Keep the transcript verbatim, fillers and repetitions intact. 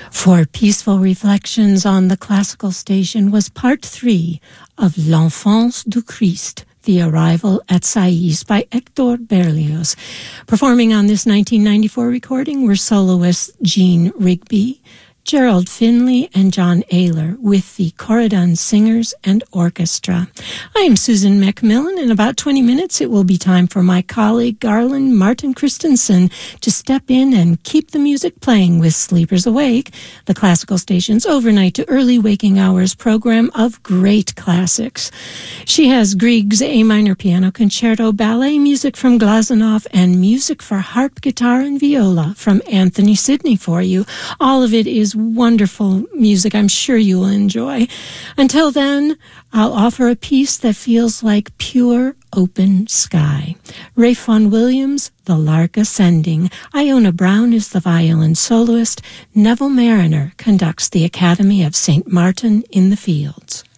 For Peaceful Reflections on the Classical Station was part three of L'Enfance du Christ, The Arrival at Sais by Hector Berlioz. Performing on this nineteen ninety-four recording were soloists Gene Rigby, Gerald Finley, and John Ayler with the Corydon Singers and Orchestra. I am Susan McMillan. In about twenty minutes, it will be time for my colleague Garland Martin Christensen to step in and keep the music playing with Sleepers Awake, the Classical Station's overnight to early waking hours program of great classics. She has Grieg's A minor piano concerto, ballet music from Glazunov, and music for harp, guitar, and viola from Anthony Sidney for you. All of it is wonderful music I'm sure you will enjoy. Until then, I'll offer a piece that feels like pure open sky. Ralph Vaughan Williams, The Lark Ascending. Iona Brown is the violin soloist. Neville Mariner conducts the Academy of Saint Martin in the Fields.